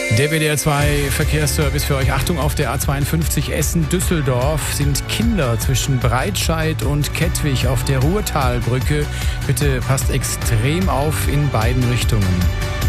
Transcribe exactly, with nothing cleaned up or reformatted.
Der W D R zwei Verkehrsservice für euch. Achtung, auf der A zweiundfünfzig Essen-Düsseldorf sind Kinder zwischen Breitscheid und Kettwig auf der Ruhrtalbrücke. Bitte passt extrem auf in beiden Richtungen.